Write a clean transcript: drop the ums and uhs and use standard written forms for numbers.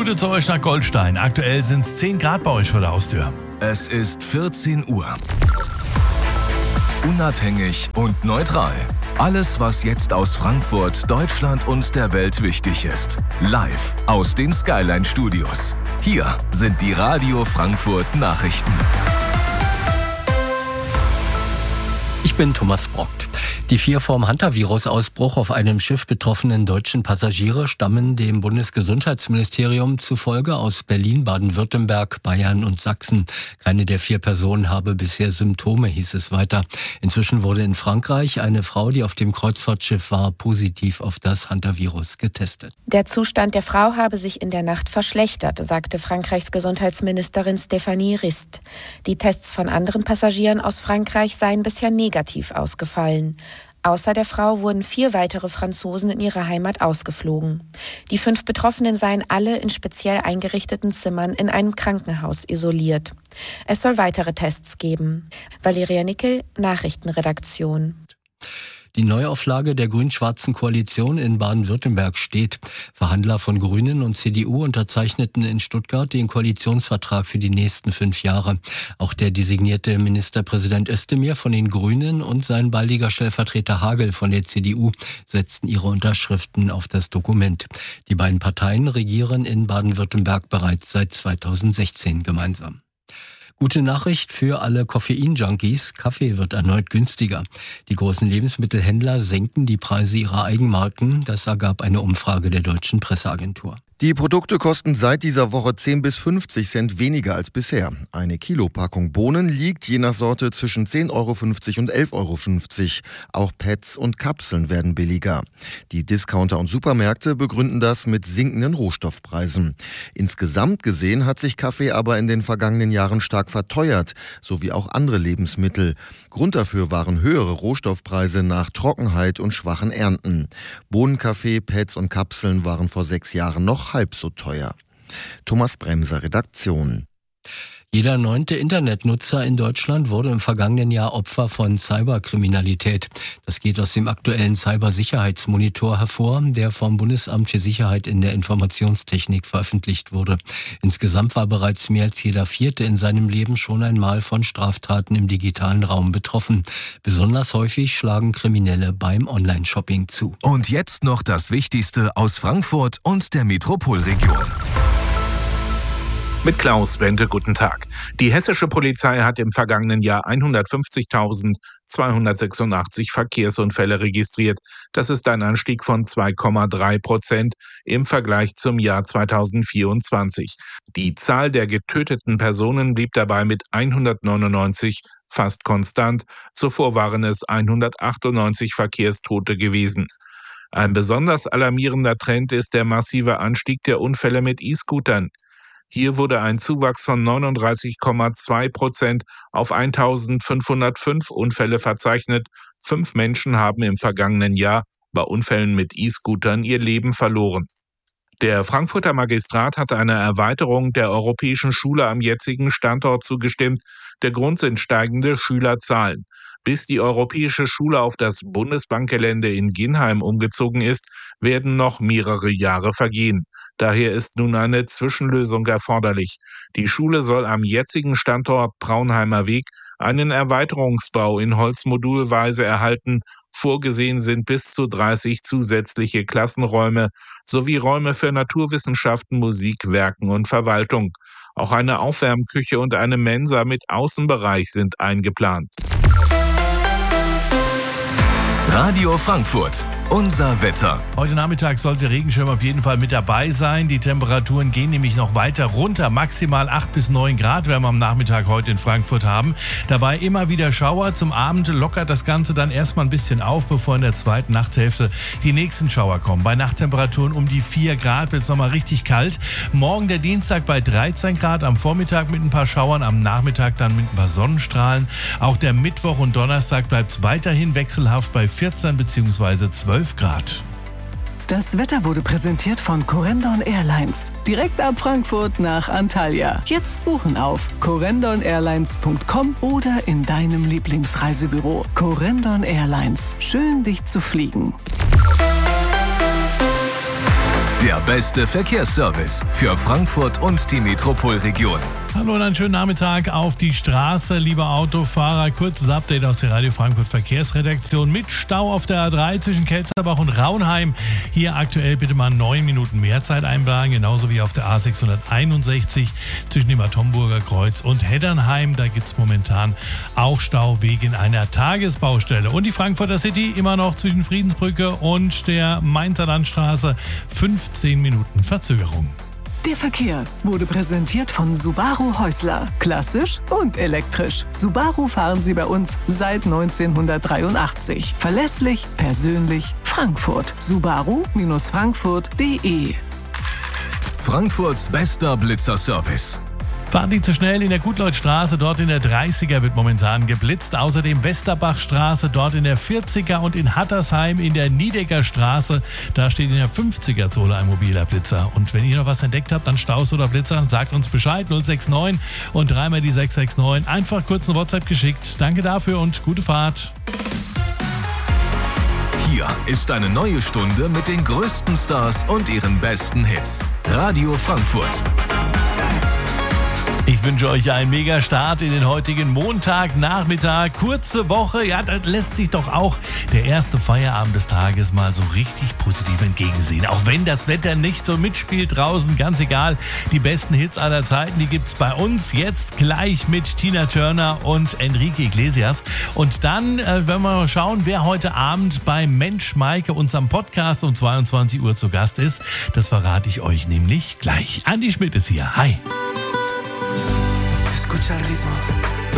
Gute zu euch nach Goldstein. Aktuell sind es 10 Grad bei euch vor der Haustür. Es ist 14 Uhr. Unabhängig und neutral. Alles, was jetzt aus Frankfurt, Deutschland und der Welt wichtig ist. Live aus den Skyline Studios. Hier sind die Radio Frankfurt Nachrichten. Ich bin Thomas Brockt. Die 4 vom Hantavirus-Ausbruch auf einem Schiff betroffenen deutschen Passagiere stammen dem Bundesgesundheitsministerium zufolge aus Berlin, Baden-Württemberg, Bayern und Sachsen. Keine der 4 Personen habe bisher Symptome, hieß es weiter. Inzwischen wurde in Frankreich eine Frau, die auf dem Kreuzfahrtschiff war, positiv auf das Hantavirus getestet. Der Zustand der Frau habe sich in der Nacht verschlechtert, sagte Frankreichs Gesundheitsministerin Stéphanie Rist. Die Tests von anderen Passagieren aus Frankreich seien bisher negativ ausgefallen. Außer der Frau wurden 4 weitere Franzosen in ihre Heimat ausgeflogen. Die 5 Betroffenen seien alle in speziell eingerichteten Zimmern in einem Krankenhaus isoliert. Es soll weitere Tests geben. Valeria Nickel, Nachrichtenredaktion. Die Neuauflage der grün-schwarzen Koalition in Baden-Württemberg steht. Verhandler von Grünen und CDU unterzeichneten in Stuttgart den Koalitionsvertrag für die nächsten 5 Jahre. Auch der designierte Ministerpräsident Özdemir von den Grünen und sein baldiger Stellvertreter Hagel von der CDU setzten ihre Unterschriften auf das Dokument. Die beiden Parteien regieren in Baden-Württemberg bereits seit 2016 gemeinsam. Gute Nachricht für alle Koffein-Junkies. Kaffee wird erneut günstiger. Die großen Lebensmittelhändler senken die Preise ihrer Eigenmarken. Das ergab eine Umfrage der Deutschen Presseagentur. Die Produkte kosten seit dieser Woche 10 bis 50 Cent weniger als bisher. Eine Kilopackung Bohnen liegt je nach Sorte zwischen 10,50 Euro und 11,50 Euro. Auch Pads und Kapseln werden billiger. Die Discounter und Supermärkte begründen das mit sinkenden Rohstoffpreisen. Insgesamt gesehen hat sich Kaffee aber in den vergangenen Jahren stark verteuert, sowie auch andere Lebensmittel. Grund dafür waren höhere Rohstoffpreise nach Trockenheit und schwachen Ernten. Bohnenkaffee, Pads und Kapseln waren vor 6 Jahren noch halb so teuer. Thomas Bremser, Redaktion. Jeder 9. Internetnutzer in Deutschland wurde im vergangenen Jahr Opfer von Cyberkriminalität. Das geht aus dem aktuellen Cybersicherheitsmonitor hervor, der vom Bundesamt für Sicherheit in der Informationstechnik veröffentlicht wurde. Insgesamt war bereits mehr als jeder 4. in seinem Leben schon einmal von Straftaten im digitalen Raum betroffen. Besonders häufig schlagen Kriminelle beim Online-Shopping zu. Und jetzt noch das Wichtigste aus Frankfurt und der Metropolregion. Mit Klaus Wende, guten Tag. Die hessische Polizei hat im vergangenen Jahr 150.286 Verkehrsunfälle registriert. Das ist ein Anstieg von 2,3% im Vergleich zum Jahr 2024. Die Zahl der getöteten Personen blieb dabei mit 199 fast konstant. Zuvor waren es 198 Verkehrstote gewesen. Ein besonders alarmierender Trend ist der massive Anstieg der Unfälle mit E-Scootern. Hier wurde ein Zuwachs von 39,2% auf 1.505 Unfälle verzeichnet. 5 Menschen haben im vergangenen Jahr bei Unfällen mit E-Scootern ihr Leben verloren. Der Frankfurter Magistrat hatte einer Erweiterung der Europäischen Schule am jetzigen Standort zugestimmt. Der Grund sind steigende Schülerzahlen. Bis die Europäische Schule auf das Bundesbankgelände in Ginheim umgezogen ist, werden noch mehrere Jahre vergehen. Daher ist nun eine Zwischenlösung erforderlich. Die Schule soll am jetzigen Standort Braunheimer Weg einen Erweiterungsbau in Holzmodulweise erhalten. Vorgesehen sind bis zu 30 zusätzliche Klassenräume sowie Räume für Naturwissenschaften, Musik, Werken und Verwaltung. Auch eine Aufwärmküche und eine Mensa mit Außenbereich sind eingeplant. Radio Frankfurt. Unser Wetter. Heute Nachmittag sollte Regenschirm auf jeden Fall mit dabei sein. Die Temperaturen gehen nämlich noch weiter runter. Maximal 8 bis 9 Grad werden wir am Nachmittag heute in Frankfurt haben. Dabei immer wieder Schauer. Zum Abend lockert das Ganze dann erstmal ein bisschen auf, bevor in der zweiten Nachthälfte die nächsten Schauer kommen. Bei Nachttemperaturen um die 4 Grad wird es nochmal richtig kalt. Morgen der Dienstag bei 13 Grad, am Vormittag mit ein paar Schauern, am Nachmittag dann mit ein paar Sonnenstrahlen. Auch der Mittwoch und Donnerstag bleibt es weiterhin wechselhaft bei 14 bzw. 12 Grad. Das Wetter wurde präsentiert von Corendon Airlines. Direkt ab Frankfurt nach Antalya. Jetzt buchen auf corendonairlines.com oder in deinem Lieblingsreisebüro. Corendon Airlines. Schön, dich zu fliegen. Der beste Verkehrsservice für Frankfurt und die Metropolregion. Hallo und einen schönen Nachmittag auf die Straße, liebe Autofahrer. Kurzes Update aus der Radio Frankfurt Verkehrsredaktion mit Stau auf der A3 zwischen Kelzerbach und Raunheim. Hier aktuell bitte mal 9 Minuten mehr Zeit einplanen, genauso wie auf der A661 zwischen dem Atomburger Kreuz und Heddernheim. Da gibt es momentan auch Stau wegen einer Tagesbaustelle. Und die Frankfurter City immer noch zwischen Friedensbrücke und der Mainzer Landstraße 15 Minuten Verzögerung. Der Verkehr wurde präsentiert von Subaru Häusler. Klassisch und elektrisch. Subaru fahren Sie bei uns seit 1983. Verlässlich, persönlich, Frankfurt. Subaru-frankfurt.de. Frankfurts bester Blitzerservice. Fahren nicht zu schnell in der Gutleutstraße, dort in der 30er wird momentan geblitzt. Außerdem Westerbachstraße, dort in der 40er und in Hattersheim in der Niedeckerstraße. Da steht in der 50er-Zone ein mobiler Blitzer. Und wenn ihr noch was entdeckt habt an Staus oder Blitzern, sagt uns Bescheid. 069 und dreimal die 669. Einfach kurz eine WhatsApp geschickt. Danke dafür und gute Fahrt. Hier ist eine neue Stunde mit den größten Stars und ihren besten Hits. Radio Frankfurt. Ich wünsche euch einen Mega-Start in den heutigen Montagnachmittag. Kurze Woche, ja, da lässt sich doch auch der erste Feierabend des Tages mal so richtig positiv entgegensehen. Auch wenn das Wetter nicht so mitspielt draußen, ganz egal. Die besten Hits aller Zeiten, die gibt's bei uns jetzt gleich mit Tina Turner und Enrique Iglesias. Und dann werden wir mal schauen, wer heute Abend bei Mensch Maike, unserem Podcast um 22 Uhr zu Gast ist. Das verrate ich euch nämlich gleich. Andi Schmidt ist hier. Hi. Escucha el ritmo.